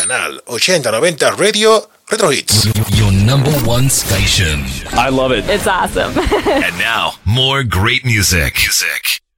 Canal 8090 Radio Retro Hits. Your number one station. I love it. It's awesome. And now, more great music.